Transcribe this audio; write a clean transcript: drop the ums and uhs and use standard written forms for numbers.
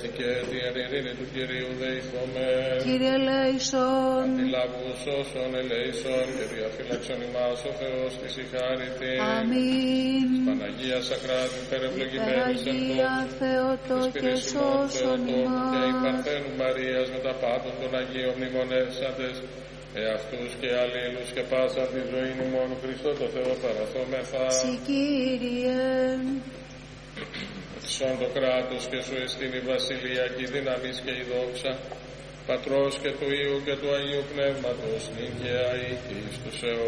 και την ειρήνη του Κυρίου δεηθώμε. Κύριε ελέησον. Αντιλάβους όσων ελέησον και διαφύλαξον ημάς ο Θεός της η χάρητη. Αμήν. Παναγία Σακράτη, υπερευλογημένης εν Παναγία Θεότο και σώσον ημάς. και η Παρθένου Μαρίας με τα πάντων των Αγίων μνημονεύσαντες, εαυτούς και αλλήλους και πάσα τη ζωή ημών Χριστό το Θεό παραθόμεθα. Συ Κύριε. Σον το κράτος και σου εστίν η βασιλεία και η δύναμις και η δόξα, Πατρός και του Υιού και του Αγίου Πνεύματος, νυν και αεί και εις τους αιώνας.